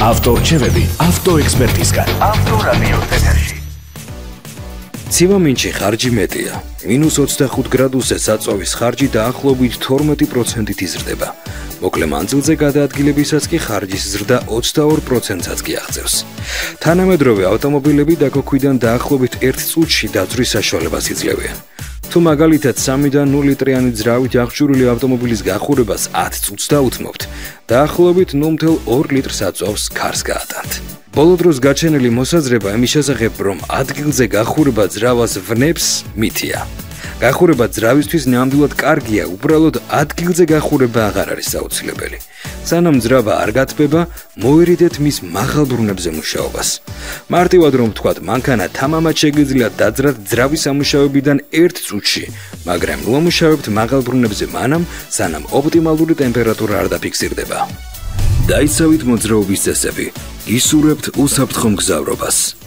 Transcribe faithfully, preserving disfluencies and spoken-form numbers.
ავტორჩევები ავტოექსპერტისგან. ავტორადიო ეთერში. ცივა მინჩი ხარჯი მეტია. მინუს ოცდახუთ გრადუსზე საწვავის ხარჯი დაახლოებით თორმეტი პროცენტით იზრდება. მოკლე მანძილზე გადაადგილებისას კი ხარჯის ზრდა ოცდაორ პროცენტსაც კი აღწევს. თანამედროვე ავტომობილები დაგოქვიდან დაახლოებით ერთ წუთში დაძვრის საშუალებას იძლევიან. თუ მაგალითად სამიდან ნულ ლიტრიანი ძრავით აღჭურვილი ავტომობილის გახურებას ათ წუთს დაუთმობთ, დაახლოებით ნულ ათეულ ორ ლიტრს აწვავს ქარს გაატანთ. ბოლო დროს გაჩენილი მოსაზრება იმის შესახებ, რომ ადგილზე გახურება ძრავას ვნებს, მითია. გახურება ძრავისთვის ნამდვილად კარგია, უბრალოდ ადგილზე გახურება აღარ არის საოცილებელი. სანამ ძრავა არ გათბება, მოერიდეთ მის მაღალ ბრუნებზე მუშაობას. მარტივად რომ ვთქვათ, მანქანა თამამად შეგიძლიათ დაძრათ ძრავის ამუშავებიდან ერთ წუთში, მაგრამ ნუ ამუშავებთ მაღალ ბრუნებზე მანამ, სანამ ოპტიმალური ტემპერატურა არ დაფიქსირდება. დაიცავით მოძრაობის წესები, გისურვებთ უსაფრთხო მგზავრობას.